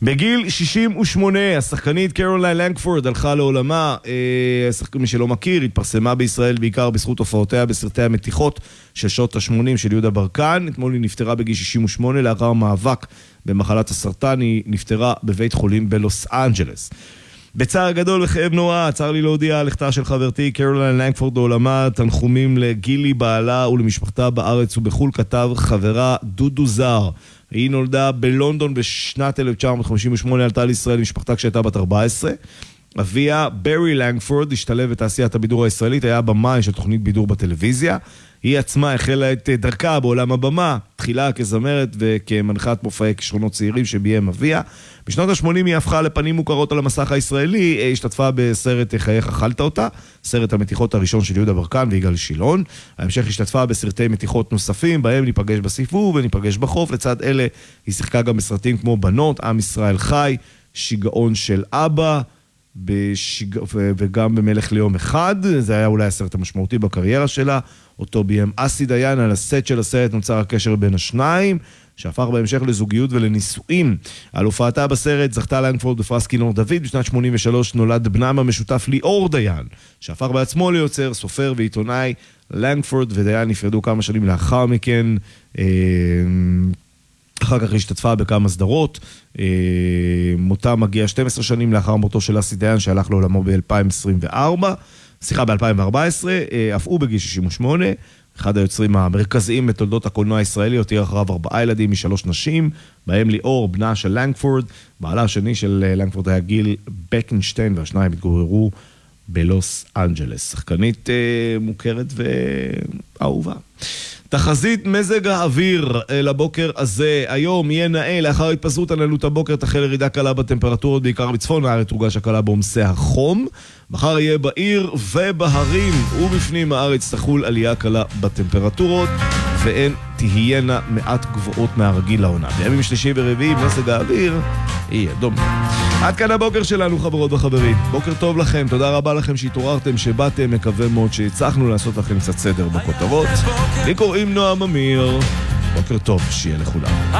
בגיל 68, השחקנית קרוליין לנגפורד הלכה לעולמה. מי שלא מכיר, התפרסמה בישראל בעיקר בזכות הופעותיה בסרטי המתיחות של שנות ה-80 של יהודה ברקן. אתמול היא נפטרה בגיל 68 לאחר מאבק במחלת הסרטן. היא נפטרה בבית חולים בלוס אנג'לס. בצער גדול וכאב נורא, צר לי להודיע על לכתה של חברתי קרוליין לנגפורד לעולמה. תנחומים לגילי בעלה ולמשפחתה בארץ ובחול, כתב חברה דודו זר. היא נולדה בלונדון בשנת 1958, עלתה לישראל למשפחתה כשהייתה בת 14. אביה, ברי לנגפורד, השתלב בתעשיית הבידור הישראלית, היה במאי של תוכנית בידור בטלוויזיה. היא עצמה החלה את דרכה בעולם הבמה, תחילה כזמרת וכמנחת מופעי כישרונות צעירים שביים אביה. בשנות ה-80 היא הפכה לפנים מוכרות על המסך הישראלי, השתתפה בסרט חייך אכלת אותה, סרט המתיחות הראשון של יהודה ברקן ויגאל שילון. ההמשך השתתפה בסרטי מתיחות נוספים, בהם ניפגש בסיפור וניפגש בחוף. לצד אלה היא שיחקה גם בסרטים כמו בנות, עם ישראל חי, שיגעון של אבא, וגם במלך ליום אחד. זה היה אולי הסרט המשמעותי בקריירה שלה. אותו ביים אסי דיין. על הסט של הסרט נוצר הקשר בין השניים, שהפך בהמשך לזוגיות ולנישואים. על הופעתה בסרט זכתה לנגפורד בפרס כינור דוד. בשנת 83 נולד בנם המשותף ליאור דיין, שהפך בעצמו ליוצר, סופר ועיתונאי. לנגפורד ודיין נפרדו כמה שנים לאחר מכן. אחר כך השתתפה בכמה סדרות. מותה מגיע 12 שנים לאחר מותו של אסי דיין, שהלך לעולמו ב-2014. אף הוא בגיל 68. אחד היוצרים המרכזיים בתולדות הקולנוע הישראלי, הותיר אחריו 4 ילדים מ3 נשים, בהם ליאור, בנה של לנגפורד. בעלה השני של לנגפורד היה גיל בקנשטיין, והשניים התגוררו בלוס אנג'לס. שחקנית מוכרת ואהובה. תחזית מזג האוויר לבוקר הזה. היום יהיה נאה, לאחר התפזרות עננות הבוקר תחל ירידה קלה בטמפרטורות, בעיקר בצפון הארץ תורגש הקלה בעומסי החום. מחר יהיה בעיר ובהרים ובפנים הארץ תחול עלייה קלה בטמפרטורות, והן תהיינה מעט גבוהות מהרגיל לעונה. בימים שלישי ורביעי מזג האוויר יהיה דומה. עד כאן הבוקר שלנו, חברות וחברים. בוקר טוב לכם, תודה רבה לכם שהתעוררתם, שבאתם, מקווה מאוד שהצלחנו לעשות לכם קצת סדר בכותרות. לי קוראים נועם אמיר, בוקר טוב, שיהיה לכולם.